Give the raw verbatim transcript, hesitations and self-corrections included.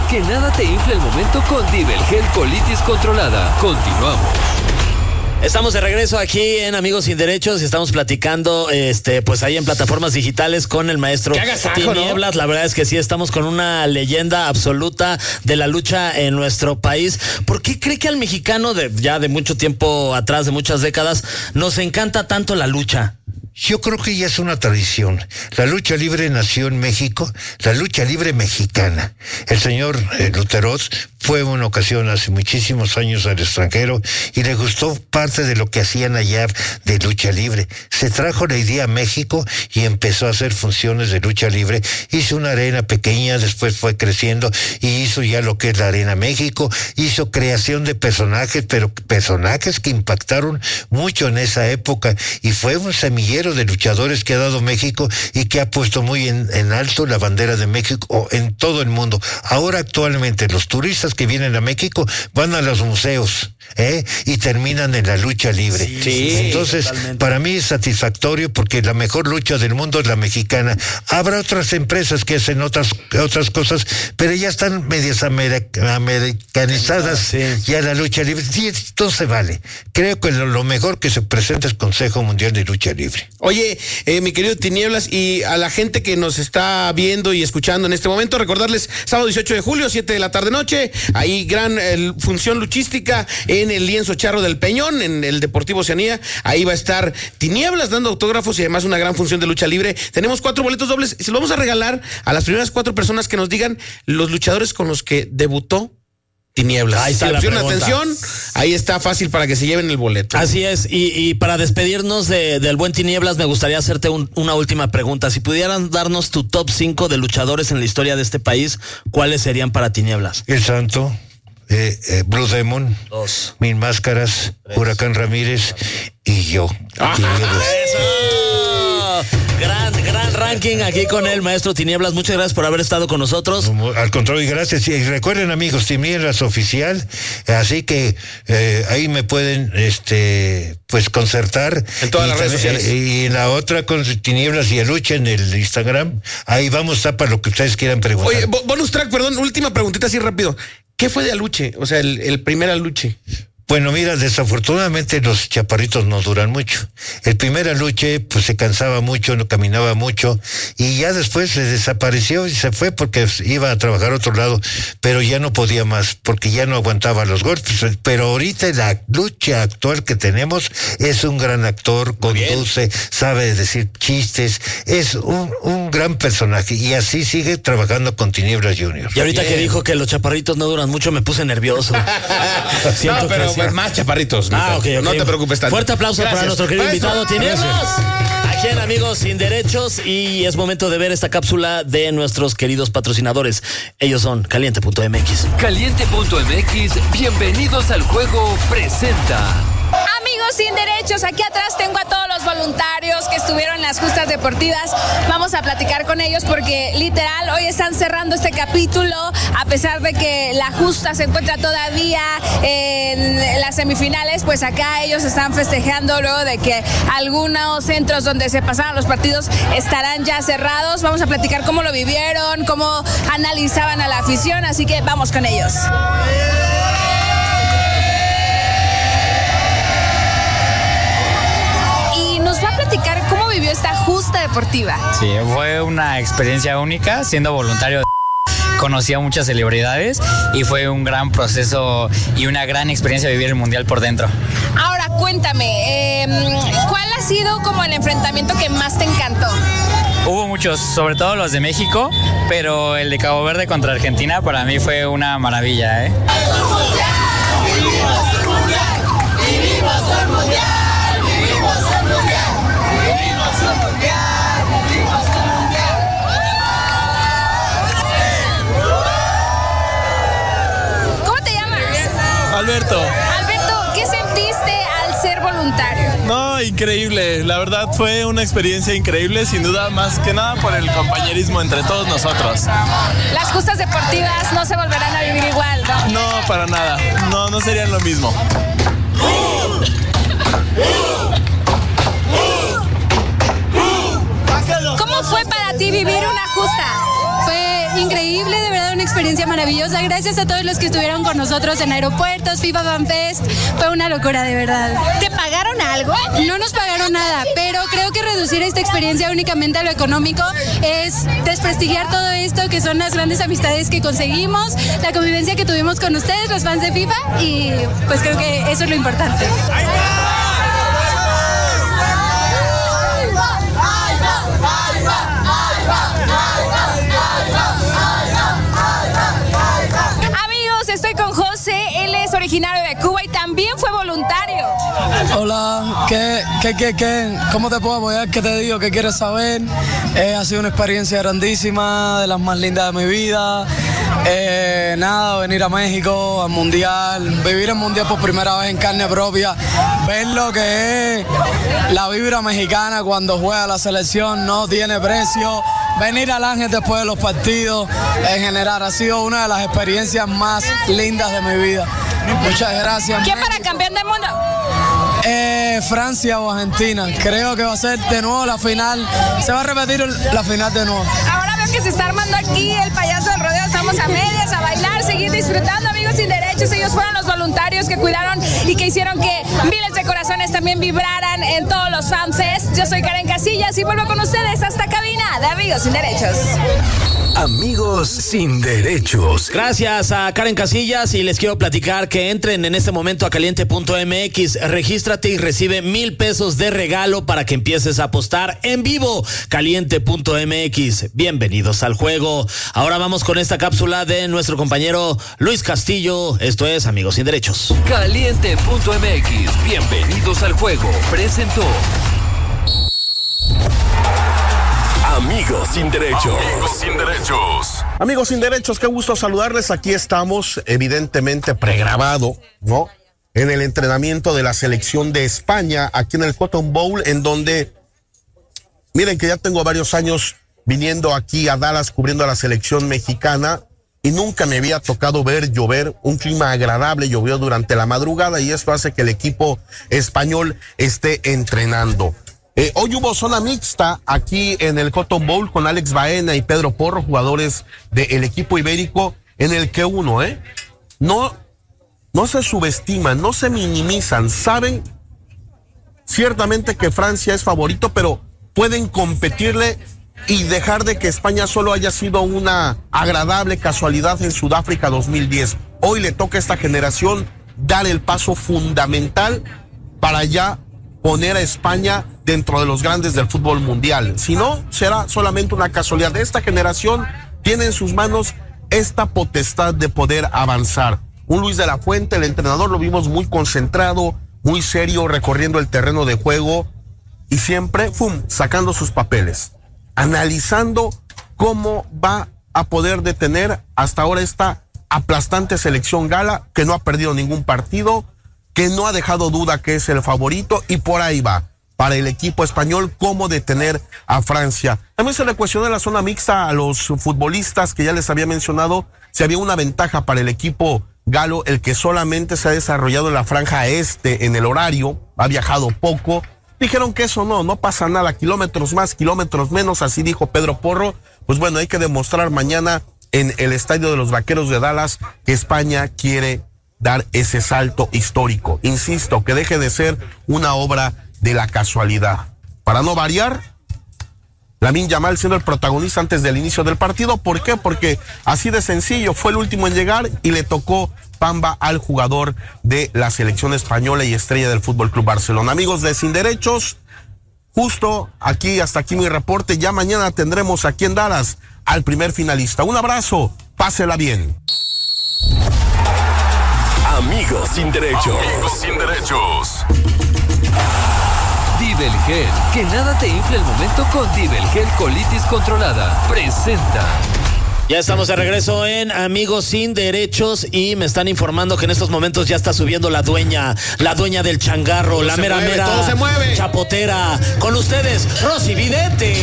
Que nada te infle el momento con Divelgel Colitis Controlada. Continuamos. Estamos de regreso aquí en Amigos Sin Derechos y estamos platicando, este, pues ahí en plataformas digitales con el maestro Tinieblas. ¿No? La verdad es que sí, estamos con una leyenda absoluta de la lucha en nuestro país. ¿Por qué cree que al mexicano de ya de mucho tiempo atrás, de muchas décadas, nos encanta tanto la lucha? Yo creo que ya es una tradición. La lucha libre nació en México, la lucha libre mexicana. El señor eh, Luteroz fue una ocasión hace muchísimos años al extranjero y le gustó parte de lo que hacían allá de lucha libre. Se trajo la idea a México y empezó a hacer funciones de lucha libre. Hizo una arena pequeña, después fue creciendo y hizo ya lo que es la Arena México. Hizo creación de personajes, pero personajes que impactaron mucho en esa época y fue un semillero de luchadores que ha dado México y que ha puesto muy en, en alto la bandera de México en todo el mundo. Ahora actualmente los turistas que vienen a México van a los museos ¿eh? y terminan en la lucha libre. Sí, sí, Entonces, totalmente. Para mí es satisfactorio porque la mejor lucha del mundo es la mexicana. Habrá otras empresas que hacen otras otras cosas, pero ya están medias americ- americanizadas sí. ya la lucha libre. Sí, entonces vale. Creo que lo, lo mejor que se presenta es Consejo Mundial de Lucha Libre. Oye, eh, mi querido Tinieblas, y a la gente que nos está viendo y escuchando en este momento, recordarles, sábado dieciocho de julio, siete de la tarde noche, ahí gran eh, función luchística en el Lienzo Charro del Peñón, en el Deportivo Oceanía. Ahí va a estar Tinieblas dando autógrafos y además una gran función de lucha libre. Tenemos cuatro boletos dobles y se los vamos a regalar a las primeras cuatro personas que nos digan los luchadores con los que debutó Tinieblas. Ahí está si la pusieron pregunta. Atención, ahí está fácil para que se lleven el boleto. Así es, y, y para despedirnos de, del buen Tinieblas, me gustaría hacerte un, una última pregunta. Si pudieran darnos tu top cinco de luchadores en la historia de este país, ¿cuáles serían para Tinieblas? El Santo, eh, eh, Blue Demon, Dos. Mil Máscaras, Tres. Huracán Ramírez y yo. ¡Ah, eso! Gran, gran ranking aquí con el maestro Tinieblas. Muchas gracias por haber estado con nosotros. Al contrario, y gracias. Y recuerden, amigos, Tinieblas Oficial, así que eh, ahí me pueden este pues concertar. En todas y las redes también, sociales. Eh, y en la otra con Tinieblas y Aluche en el Instagram. Ahí vamos a estar para lo que ustedes quieran preguntar. Oye, bonus track, perdón, última preguntita así rápido. ¿Qué fue de Aluche? O sea, el, el primer Aluche. Bueno, mira, desafortunadamente los chaparritos no duran mucho. El primer Aluche, pues se cansaba mucho, no caminaba mucho, y ya después se desapareció y se fue porque iba a trabajar a otro lado, pero ya no podía más, porque ya no aguantaba los golpes. Pero ahorita la lucha actual que tenemos es un gran actor, conduce, sabe decir chistes, es un, un gran personaje, y así sigue trabajando con Tinieblas Junior. Y ahorita Bien. que dijo que los chaparritos no duran mucho, me puse nervioso. No, pero pues, más chaparritos. Ah, ok, ok. No te preocupes tanto. Fuerte aplauso Gracias. para nuestro querido Maestro, invitado Tinieblas. Aquí en Amigos Sin Derechos, y es momento de ver esta cápsula de nuestros queridos patrocinadores. Ellos son Caliente punto M X. Caliente punto M X, bienvenidos al juego, presenta. Amigos Sin Derechos, aquí atrás tengo a todos los voluntarios que estuvieron en las justas deportivas. Vamos a platicar con ellos porque literal hoy están cerrando este capítulo, a pesar de que la justa se encuentra todavía en las semifinales. Pues acá ellos están festejando luego de que algunos centros donde se pasaron los partidos estarán ya cerrados. Vamos a platicar cómo lo vivieron, cómo analizaban a la afición, así que vamos con ellos. ¿Cómo vivió esta justa deportiva? Sí, fue una experiencia única siendo voluntario de... Conocí a muchas celebridades y fue un gran proceso y una gran experiencia vivir el mundial por dentro. Ahora cuéntame, eh, ¿cuál ha sido como el enfrentamiento que más te encantó? Hubo muchos, sobre todo los de México, pero el de Cabo Verde contra Argentina para mí fue una maravilla, ¿eh? ¡Vivimos el mundial! ¡Vivimos el mundial! ¡Vivimos el mundial! ¡Vivimos el mundial! ¡Vivimos el mundial! ¿Cómo te llamas? Alberto. Alberto, ¿qué sentiste al ser voluntario? No, increíble. La verdad fue una experiencia increíble, sin duda, más que nada por el compañerismo entre todos nosotros. Las justas deportivas no se volverán a vivir igual, ¿no? No, para nada. No, no serían lo mismo. ¿Cómo fue para ti vivir una justa? Fue increíble, de verdad, una una experiencia maravillosa. Gracias a todos los que estuvieron con nosotros en aeropuertos, FIFA Fan Fest. Fue una locura, de verdad. ¿Te pagaron algo? No nos pagaron nada, pero creo que reducir esta experiencia únicamente a lo económico es desprestigiar todo esto, que son las grandes amistades que conseguimos, la convivencia que tuvimos con ustedes, los fans de FIFA, y pues creo que eso es lo importante. Amigos, estoy con José, él es originario de Cuba y también fue voluntario. Hola, ¿qué, qué, qué, qué? ¿Cómo te puedo apoyar? ¿Qué te digo? ¿Qué quieres saber? Eh, ha sido una experiencia grandísima, de las más lindas de mi vida. Eh, nada, venir a México, al Mundial, vivir el Mundial por primera vez en carne propia, ver lo que es la vibra mexicana cuando juega la selección, no tiene precio. Venir al Ángel después de los partidos, en general, ha sido una de las experiencias más lindas de mi vida. Muchas gracias. ¿Quién para campeón del mundo? Eh, Francia o Argentina. Creo que va a ser de nuevo la final. Se va a repetir la final de nuevo. Ahora veo que se está armando aquí el payaso del rodeo. Estamos a medias, a bailar, seguir disfrutando, amigos sin derechos. Ellos fueron los voluntarios que cuidaron y que hicieron que miles de corazones también vibraran en todos los fanfests. Yo soy Karen Casillas y vuelvo con ustedes hasta cabina de Amigos sin Derechos. Amigos sin derechos. Gracias a Karen Casillas y les quiero platicar que entren en este momento a caliente punto m x, regístrate y recibe mil pesos de regalo para que empieces a apostar en vivo. caliente punto m x, bienvenidos al juego. Ahora vamos con esta cápsula de nuestro compañero Luis Castillo. Esto es Amigos sin Derechos. caliente punto m x, bienvenidos al juego. Presentó Amigos sin Derechos. Amigos sin Derechos. Amigos sin Derechos, qué gusto saludarles. Aquí estamos, evidentemente pregrabado, ¿no? En el entrenamiento de la selección de España, aquí en el Cotton Bowl, en donde, miren que ya tengo varios años viniendo aquí a Dallas cubriendo a la selección mexicana y nunca me había tocado ver llover, un clima agradable, llovió durante la madrugada y esto hace que el equipo español esté entrenando. Eh, hoy hubo zona mixta aquí en el Cotton Bowl con Alex Baena y Pedro Porro, jugadores del equipo ibérico, en el que uno, ¿eh? No, no se subestiman, no se minimizan, saben ciertamente que Francia es favorito, pero pueden competirle y dejar de que España solo haya sido una agradable casualidad en Sudáfrica dos mil diez. Hoy le toca a esta generación dar el paso fundamental para ya poner a España dentro de los grandes del fútbol mundial. Si no, será solamente una casualidad. Esta generación tiene en sus manos esta potestad de poder avanzar. Un Luis de la Fuente, el entrenador, lo vimos muy concentrado, muy serio, recorriendo el terreno de juego y siempre, ¡fum!, sacando sus papeles, analizando cómo va a poder detener hasta ahora esta aplastante selección gala que no ha perdido ningún partido, que no ha dejado duda que es el favorito y por ahí va para el equipo español cómo detener a Francia. También se le cuestionó en la zona mixta a los futbolistas que ya les había mencionado si había una ventaja para el equipo galo, el que solamente se ha desarrollado en la franja este en el horario, ha viajado poco. Dijeron que eso no, no pasa nada, kilómetros más, kilómetros menos, así dijo Pedro Porro. Pues bueno, hay que demostrar mañana en el estadio de los Vaqueros de Dallas que España quiere dar ese salto histórico. Insisto, que deje de ser una obra de la casualidad. Para no variar, Lamine Yamal siendo el protagonista antes del inicio del partido. ¿Por qué? Porque así de sencillo, fue el último en llegar y le tocó pamba al jugador de la selección española y estrella del Fútbol Club Barcelona. Amigos de Sin Derechos, justo aquí, hasta aquí mi reporte. Ya mañana tendremos aquí en Dallas al primer finalista. Un abrazo, pásela bien. Amigos sin Derechos. Amigos sin Derechos. Dibelgel, que nada te infle el momento con Dibelgel Colitis Controlada. Presenta. Ya estamos de regreso en Amigos sin Derechos y me están informando que en estos momentos ya está subiendo la dueña, la dueña del changarro, todo la mera mueve, mera todo se mueve. chapotera. Con ustedes, Rosy Vidente.